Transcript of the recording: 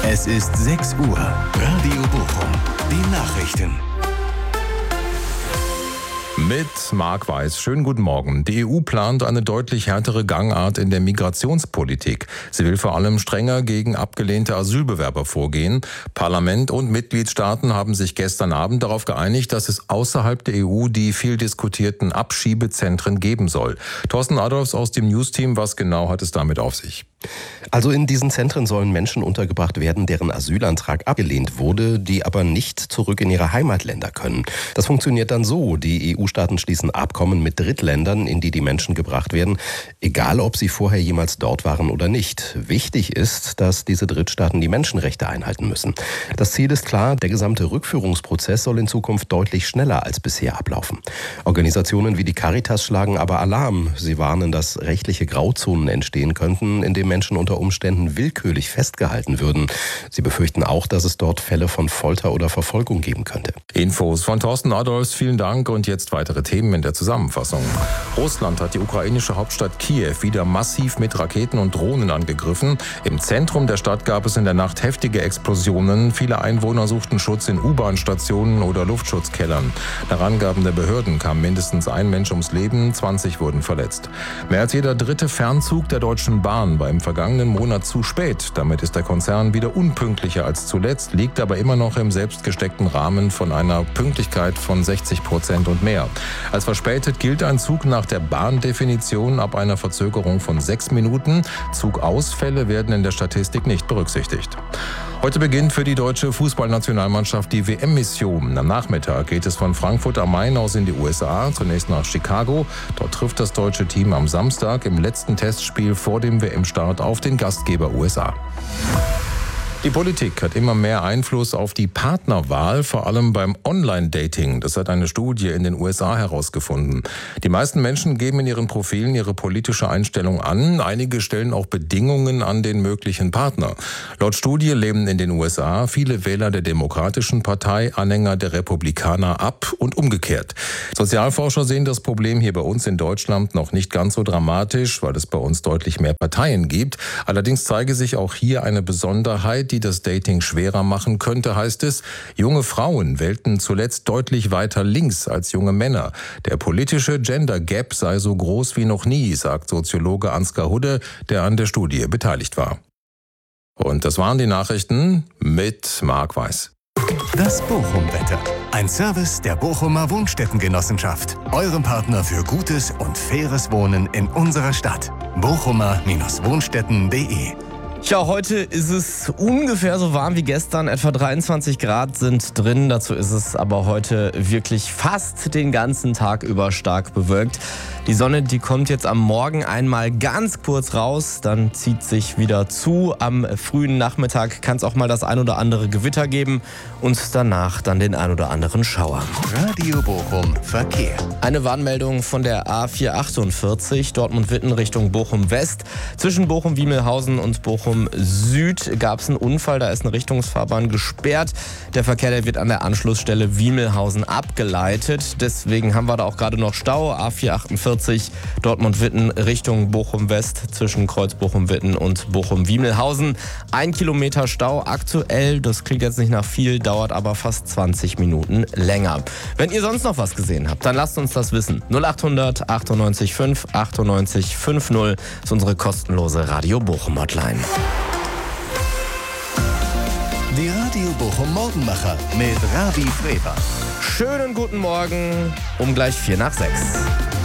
Es ist 6 Uhr. Radio Bochum. Die Nachrichten. Mit Marc Weiß. Schönen guten Morgen. Die EU plant eine deutlich härtere Gangart in der Migrationspolitik. Sie will vor allem strenger gegen abgelehnte Asylbewerber vorgehen. Parlament und Mitgliedstaaten haben sich gestern Abend darauf geeinigt, dass es außerhalb der EU die viel diskutierten Abschiebezentren geben soll. Thorsten Adolfs aus dem Newsteam, was genau hat es damit auf sich? Also in diesen Zentren sollen Menschen untergebracht werden, deren Asylantrag abgelehnt wurde, die aber nicht zurück in ihre Heimatländer können. Das funktioniert dann so: Die EU-Staaten schließen Abkommen mit Drittländern, in die die Menschen gebracht werden, egal ob sie vorher jemals dort waren oder nicht. Wichtig ist, dass diese Drittstaaten die Menschenrechte einhalten müssen. Das Ziel ist klar: Der gesamte Rückführungsprozess soll in Zukunft deutlich schneller als bisher ablaufen. Organisationen wie die Caritas schlagen aber Alarm. Sie warnen, dass rechtliche Grauzonen entstehen könnten, in denen Menschen unter Umständen willkürlich festgehalten würden. Sie befürchten auch, dass es dort Fälle von Folter oder Verfolgung geben könnte. Infos von Thorsten Adolfs, vielen Dank. Und jetzt weitere Themen in der Zusammenfassung. Russland hat die ukrainische Hauptstadt Kiew wieder massiv mit Raketen und Drohnen angegriffen. Im Zentrum der Stadt gab es in der Nacht heftige Explosionen. Viele Einwohner suchten Schutz in U-Bahn-Stationen oder Luftschutzkellern. Nach Angaben der Behörden kam mindestens ein Mensch ums Leben, 20 wurden verletzt. Mehr als jeder dritte Fernzug der Deutschen Bahn war im vergangenen Monat zu spät. Damit ist der Konzern wieder unpünktlicher als zuletzt, liegt aber immer noch im selbstgesteckten Rahmen von einer Pünktlichkeit von 60% und mehr. Als verspätet gilt ein Zug nach der Bahndefinition ab einer Verzögerung von 6 Minuten. Zugausfälle werden in der Statistik nicht berücksichtigt. Heute beginnt für die deutsche Fußballnationalmannschaft die WM-Mission. Am Nachmittag geht es von Frankfurt am Main aus in die USA, zunächst nach Chicago. Dort trifft das deutsche Team am Samstag im letzten Testspiel vor dem WM-Start auf den Gastgeber USA. Die Politik hat immer mehr Einfluss auf die Partnerwahl, vor allem beim Online-Dating. Das hat eine Studie in den USA herausgefunden. Die meisten Menschen geben in ihren Profilen ihre politische Einstellung an. Einige stellen auch Bedingungen an den möglichen Partner. Laut Studie lehnen in den USA viele Wähler der Demokratischen Partei Anhänger der Republikaner ab und umgekehrt. Sozialforscher sehen das Problem hier bei uns in Deutschland noch nicht ganz so dramatisch, weil es bei uns deutlich mehr Parteien gibt. Allerdings zeige sich auch hier eine Besonderheit, die das Dating schwerer machen könnte, heißt es. Junge Frauen wählten zuletzt deutlich weiter links als junge Männer. Der politische Gender Gap sei so groß wie noch nie, sagt Soziologe Ansgar Hudde, der an der Studie beteiligt war. Und das waren die Nachrichten mit Marc Weiß. Das Bochum-Wetter. Ein Service der Bochumer Wohnstättengenossenschaft. Eurem Partner für gutes und faires Wohnen in unserer Stadt. bochumer-wohnstätten.de. Ja, heute ist es ungefähr so warm wie gestern. Etwa 23 Grad sind drin. Dazu ist es aber heute wirklich fast den ganzen Tag über stark bewölkt. Die Sonne, die kommt jetzt am Morgen einmal ganz kurz raus, dann zieht sich wieder zu. Am frühen Nachmittag kann es auch mal das ein oder andere Gewitter geben und danach dann den ein oder anderen Schauer. Radio Bochum Verkehr. Eine Warnmeldung von der A448 Dortmund-Witten Richtung Bochum West. Zwischen Bochum-Wiemelhausen und Bochum Süd gab es einen Unfall, da ist eine Richtungsfahrbahn gesperrt. Der Verkehr, der wird an der Anschlussstelle Wiemelhausen abgeleitet. Deswegen haben wir da auch gerade noch Stau. A448 Dortmund-Witten Richtung Bochum West zwischen Kreuz Bochum-Witten und Bochum-Wiemelhausen. 1 Kilometer Stau aktuell, das klingt jetzt nicht nach viel, dauert aber fast 20 Minuten länger. Wenn ihr sonst noch was gesehen habt, dann lasst uns das wissen. 0800 98 5 98 50 ist unsere kostenlose Radio Bochum Hotline. Die Radio Bochum Morgenmacher mit Ravi Freber. Schönen guten Morgen, um gleich 5:45.